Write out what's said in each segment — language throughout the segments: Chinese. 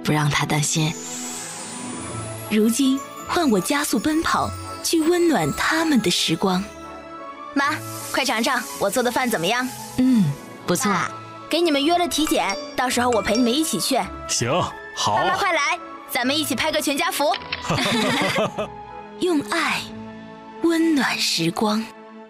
不让他担心。如今换我加速奔跑，去温暖他们的时光。 妈，快尝尝我做的饭怎么样？ 不错。 给你们约了体检，到时候我陪你们一起去。 行，好。 妈妈快来，咱们一起拍个全家福。 用爱温暖时光。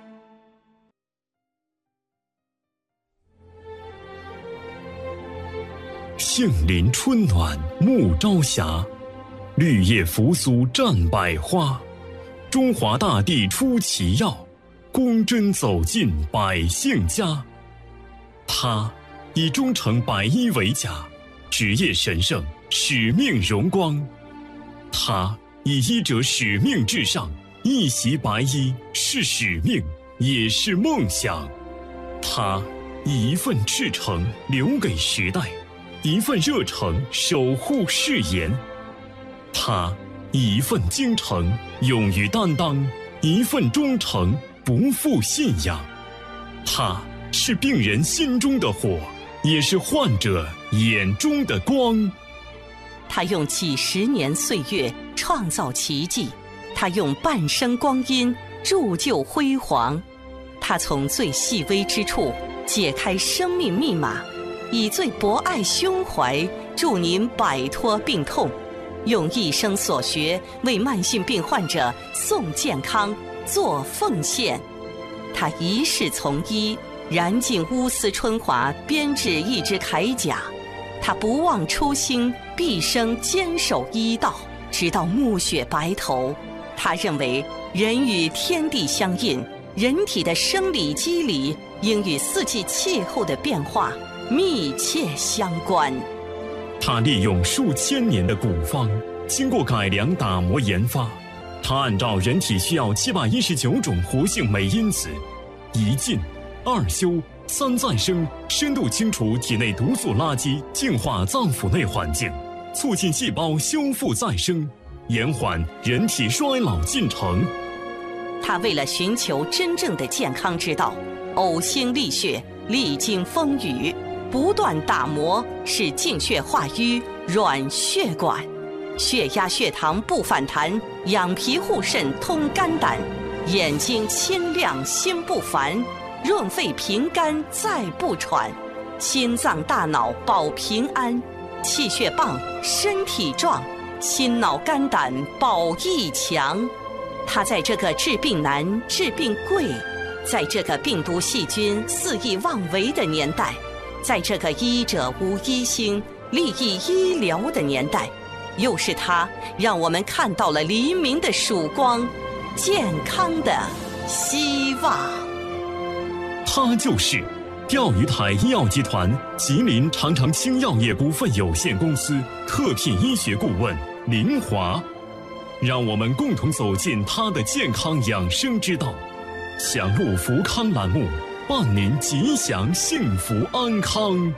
杏林春暖暮朝霞，绿叶扶苏绽百花。中华大地出奇药，公针走进百姓家。他以忠诚白衣为甲，职业神圣，使命荣光。他以医者使命至上，一袭白衣是使命，也是梦想。他以一份赤诚留给时代，一份热诚守护誓言。他以一份精诚勇于担当，一份忠诚不负信仰。他是病人心中的火，也是患者眼中的光。 他用几十年岁月创造奇迹，他用半生光阴铸就辉煌。他从最细微之处解开生命密码，以最博爱胸怀助您摆脱病痛，用一生所学为慢性病患者送健康做奉献。他一世从医，燃尽乌丝春华，编制一支铠甲。他不忘初心，毕生坚守医道，直到暮雪白头。他认为人与天地相应，人体的生理机理应与四季气候的变化密切相关。 他利用数千年的古方，经过改良打磨研发，他按照人体需要719种活性酶因子，一进二修三再生，深度清除体内毒素垃圾，净化脏腑内环境，促进细胞修复再生，延缓人体衰老进程。 他为了寻求真正的健康之道，呕心沥血，历经风雨，不断打磨，使净血化瘀，软血管，血压血糖不反弹，养脾护肾通肝胆，眼睛清亮心不烦，润肺平肝再不喘，心脏大脑保平安，气血棒身体壮，心脑肝胆保益强。他在这个治病难治病贵，在这个病毒细菌肆意妄为的年代，在这个医者无医心利益医疗的年代，又是他让我们看到了黎明的曙光，健康的希望。 他就是钓鱼台医药集团吉林长城青药业股份有限公司特聘医学顾问林华。让我们共同走进他的健康养生之道，享路福康栏目，伴您吉祥幸福安康。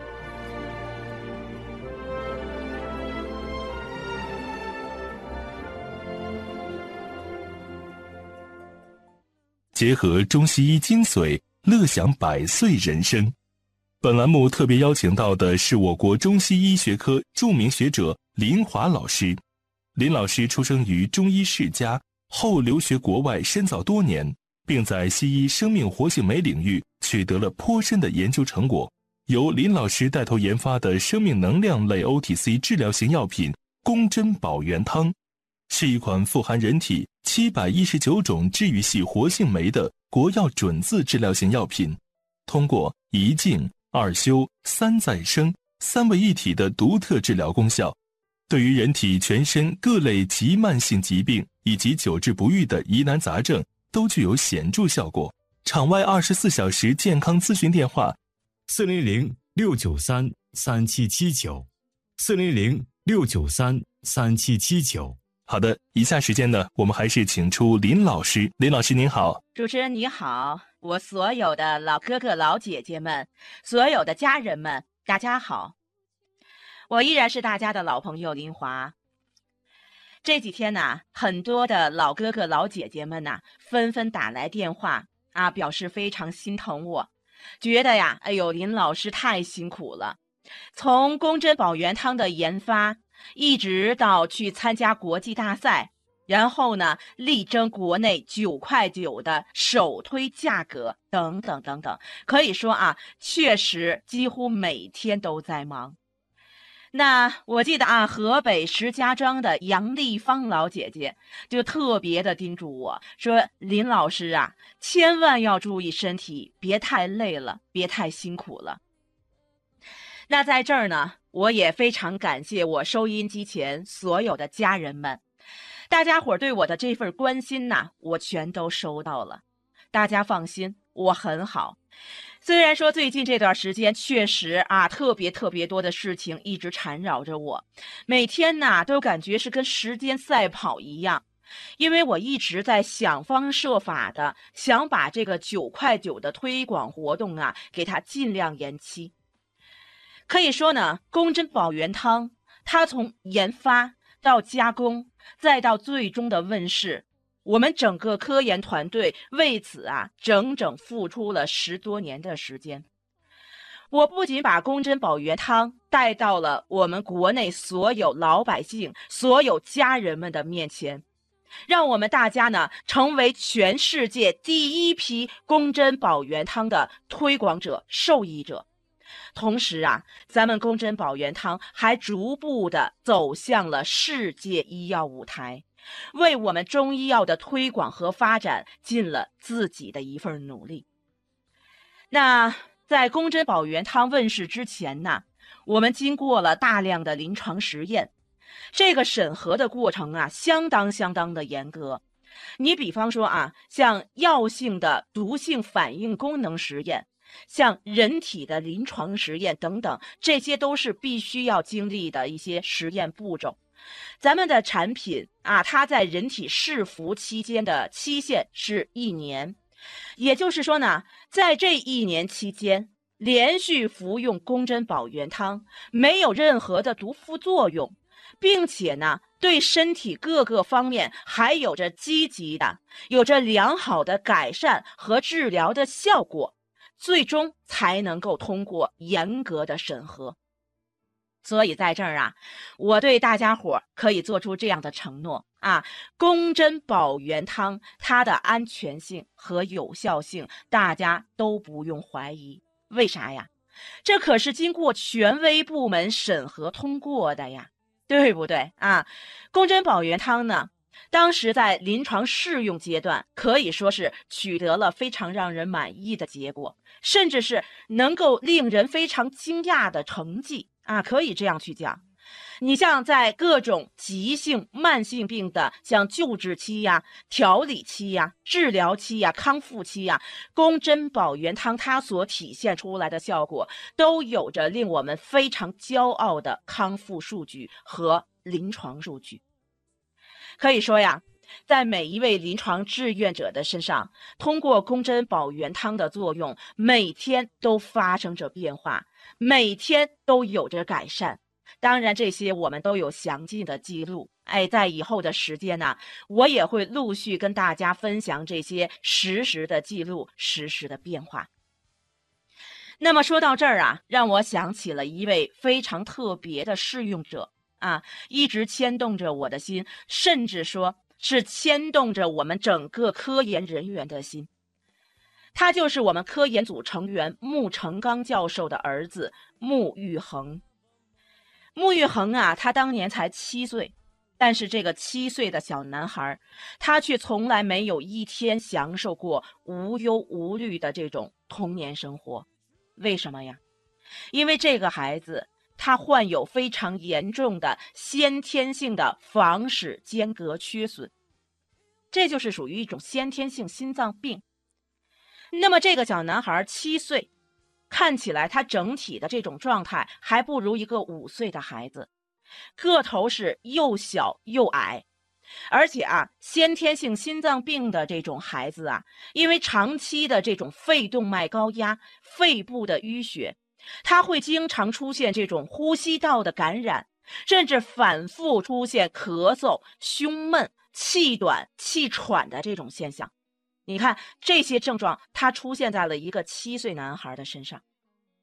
结合中西医精髓，乐享100岁人生。本栏目特别邀请到的是我国中西医学科著名学者林华老师。林老师出生于中医世家，后留学国外深造多年，并在西医生命活性酶领域取得了颇深的研究成果。由林老师带头研发的生命能量类 OTC 治疗型药品宫珍宝元汤，是一款富含人体719种治愈系活性酶的国药准字治疗型药品，通过一净、二修、三再生3位一体的独特治疗功效，对于人体全身各类急慢性疾病以及久治不愈的疑难杂症都具有显著效果。场外24小时健康咨询电话：400-693-3779，400-693-3779。好的，以下时间呢，我们还是请出林老师。林老师您好。 主持人你好，我所有的老哥哥老姐姐们，所有的家人们，大家好。我依然是大家的老朋友林华。这几天呢，很多的老哥哥老姐姐们呢，纷纷打来电话啊，表示非常心疼我，觉得呀，哎呦，林老师太辛苦了。从宫珍宝元汤的研发一直到去参加国际大赛，然后呢，力争国内9块9的首推价格等等等等。可以说啊，确实几乎每天都在忙。那我记得啊，河北石家庄的杨丽芳老姐姐就特别的叮嘱我说：“林老师啊，千万要注意身体，别太累了，别太辛苦了。”那在这儿呢，我也非常感谢我收音机前所有的家人们，大家伙对我的这份关心呐，我全都收到了。大家放心，我很好。虽然说最近这段时间确实啊，特别多的事情一直缠绕着我，每天呐都感觉是跟时间赛跑一样，因为我一直在想方设法的想把这个9块9的推广活动啊，给它尽量延期。可以说呢，宫珍宝元汤它从研发到加工，再到最终的问世，我们整个科研团队为此啊，整整付出了10多年的时间。我不仅把宫珍宝元汤带到了我们国内所有老百姓、所有家人们的面前，让我们大家呢成为全世界第一批宫珍宝元汤的推广者、受益者。同时啊，咱们宫珍宝元汤还逐步的走向了世界医药舞台，为我们中医药的推广和发展尽了自己的一份努力。那在宫珍宝元汤问世之前呢，我们经过了大量的临床实验，这个审核的过程啊，相当的严格。你比方说啊，像药性的毒性反应功能实验，像人体的临床实验等等，这些都是必须要经历的一些实验步骤。咱们的产品啊，它在人体试服期间的期限是1年，也就是说呢，在这1年期间，连续服用宫珍宝元汤，没有任何的毒副作用，并且呢，对身体各个方面还有着积极的、有着良好的改善和治疗的效果，最终才能够通过严格的审核。所以在这儿啊，我对大家伙可以做出这样的承诺啊，宫珍宝元汤它的安全性和有效性大家都不用怀疑。为啥呀？这可是经过权威部门审核通过的呀，对不对啊？宫珍宝元汤呢，当时在临床试用阶段可以说是取得了非常让人满意的结果，甚至是能够令人非常惊讶的成绩啊，可以这样去讲。你像在各种急性慢性病的像救治期呀、调理期呀、治疗期呀、康复期呀，宫珍宝元汤它所体现出来的效果都有着令我们非常骄傲的康复数据和临床数据。可以说呀，在每一位临床志愿者的身上，通过宫珍宝元汤的作用，每天都发生着变化，每天都有着改善。当然这些我们都有详尽的记录，在以后的时间呢，我也会陆续跟大家分享这些实时的记录、实时的变化。那么说到这儿啊，让我想起了一位非常特别的试用者啊，一直牵动着我的心，甚至说是牵动着我们整个科研人员的心。他就是我们科研组成员穆成刚教授的儿子穆玉恒。穆玉恒啊，他当年才7岁，但是这个7岁的小男孩，他却从来没有一天享受过无忧无虑的这种童年生活。为什么呀？因为这个孩子他患有非常严重的先天性的房室间隔缺损，这就是属于一种先天性心脏病。那么这个小男孩7岁，看起来他整体的这种状态还不如一个5岁的孩子，个头是又小又矮，而且啊，先天性心脏病的这种孩子啊，因为长期的这种肺动脉高压、肺部的淤血，他会经常出现这种呼吸道的感染，甚至反复出现咳嗽、胸闷、气短、气喘的这种现象。你看这些症状，它出现在了一个7岁男孩的身上。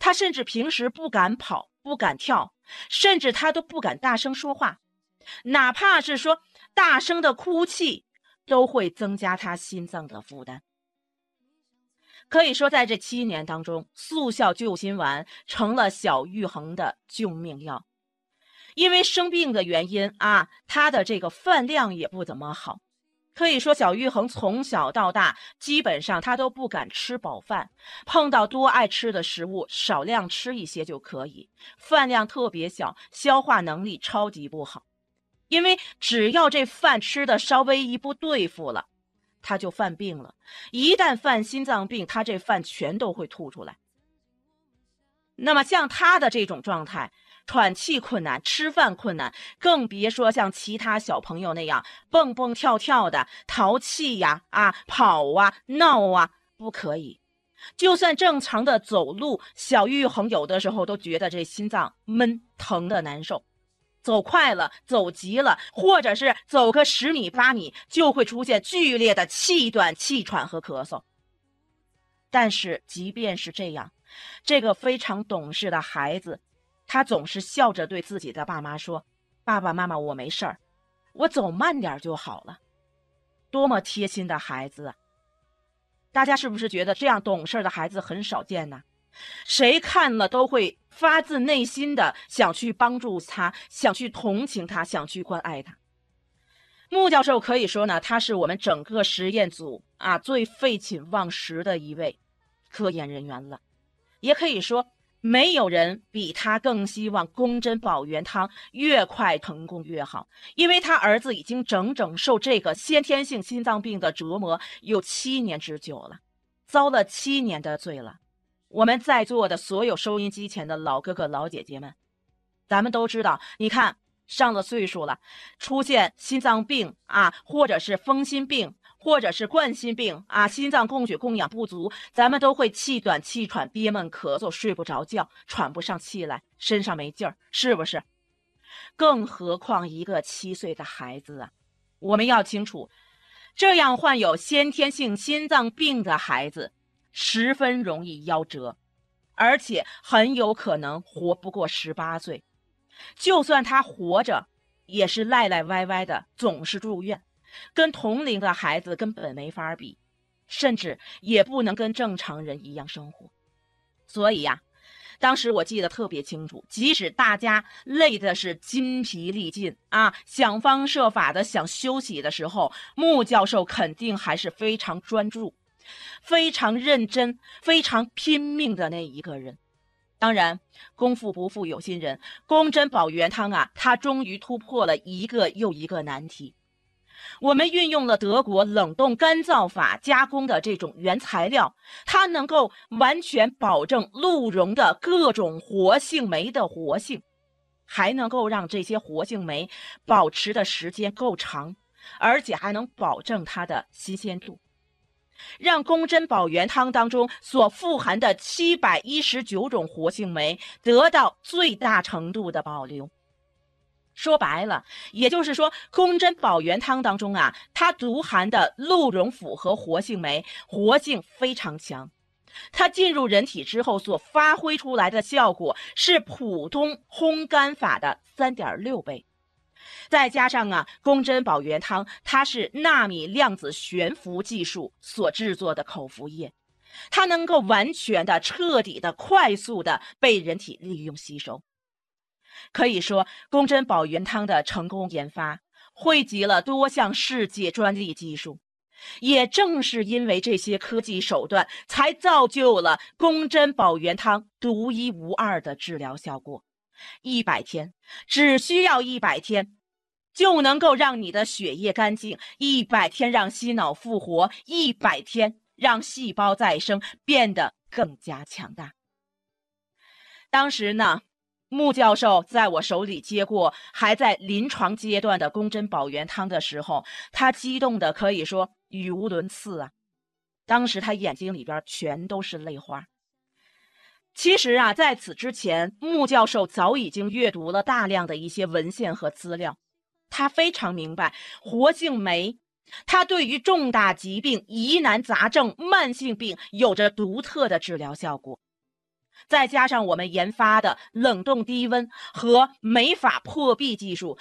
他甚至平时不敢跑，不敢跳，甚至他都不敢大声说话，哪怕是说大声的哭泣，都会增加他心脏的负担。可以说在这7年当中，速效救心丸成了小玉衡的救命药。因为生病的原因啊，他的这个饭量也不怎么好。可以说小玉衡从小到大基本上他都不敢吃饱饭，碰到多爱吃的食物少量吃一些就可以，饭量特别小，消化能力超级不好。因为只要这饭吃的稍微一不对付了，他就犯病了，一旦犯心脏病，他这饭全都会吐出来。那么像他的这种状态，喘气困难，吃饭困难，更别说像其他小朋友那样蹦蹦跳跳的淘气呀、跑啊、闹啊，不可以。就算正常的走路，小玉衡有的时候都觉得这心脏闷疼的难受，走快了，走急了，或者是走个10米8米，就会出现剧烈的气短、气喘和咳嗽。但是即便是这样，这个非常懂事的孩子，他总是笑着对自己的爸妈说：爸爸妈妈，我没事儿，我走慢点就好了。多么贴心的孩子啊！大家是不是觉得这样懂事的孩子很少见呢？谁看了都会发自内心的想去帮助他，想去同情他，想去关爱他。穆教授可以说呢，他是我们整个实验组最废寝忘食的一位科研人员了。也可以说没有人比他更希望宫针保元汤越快成功越好，因为他儿子已经整整受这个先天性心脏病的折磨有7年之久了，遭了7年的罪了。我们在座的所有收音机前的老哥哥老姐姐们，咱们都知道，你看上了岁数了，出现心脏病或者是风心病，或者是冠心病心脏供血供氧不足，咱们都会气短、气喘、憋闷、咳嗽、睡不着觉、喘不上气来，身上没劲儿，是不是？更何况一个7岁的孩子啊！我们要清楚，这样患有先天性心脏病的孩子十分容易夭折，而且很有可能活不过18岁。就算他活着，也是赖赖歪歪的，总是住院，跟同龄的孩子根本没法比，甚至也不能跟正常人一样生活。所以当时我记得特别清楚，即使大家累的是筋疲力尽想方设法的想休息的时候，穆教授肯定还是非常专注、非常认真、非常拼命的那一个人。当然，功夫不负有心人，宫针保元汤它终于突破了一个又一个难题。我们运用了德国冷冻干燥法加工的这种原材料，它能够完全保证鹿茸的各种活性酶的活性，还能够让这些活性酶保持的时间够长，而且还能保证它的新鲜度，让宫针保元汤当中所富含的719种活性酶得到最大程度的保留。说白了，也就是说，宫针保元汤当中它独含的鹿茸复合活性酶活性非常强，它进入人体之后所发挥出来的效果是普通烘干法的3.6倍。再加上宫针保元汤它是纳米量子悬浮技术所制作的口服液，它能够完全的、彻底的、快速的被人体利用吸收。可以说，宫针保元汤的成功研发汇集了多项世界专利技术，也正是因为这些科技手段，才造就了宫针保元汤独一无二的治疗效果。100天，只需要100天，就能够让你的血液干净，100天让心脑复活，100天让细胞再生，变得更加强大。当时呢，穆教授在我手里接过还在临床阶段的宫针保元汤的时候，他激动的可以说语无伦次当时他眼睛里边全都是泪花。其实在此之前，穆教授早已经阅读了大量的一些文献和资料，他非常明白活性酶它对于重大疾病、疑难杂症、慢性病有着独特的治疗效果。 再加上我们研发的冷冻低温和没法破壁技术，